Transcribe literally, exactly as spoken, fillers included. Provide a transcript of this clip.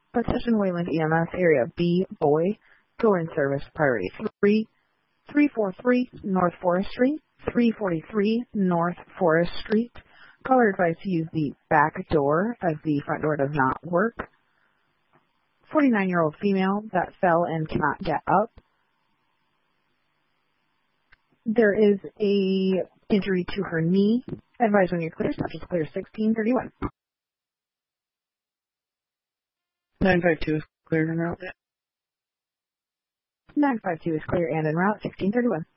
Petition Wayland E M S Area B, Boy, go in service priority three, three forty-three North Forest Street, three forty-three North Forest Street. Caller advised to use the back door as the front door does not work. forty-nine-year-old female that fell and cannot get up. There is a injury to her knee. Advise when you're clear. Status clear sixteen thirty-one. nine five two is clear en route. nine five two is clear and en route sixteen thirty-one.